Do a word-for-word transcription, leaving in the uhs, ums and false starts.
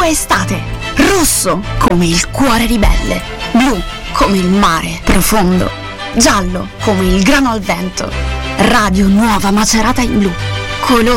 tua estate. Rosso come il cuore ribelle, blu come il mare profondo, giallo come il grano al vento. Radio Nuova Macerata in blu. Colore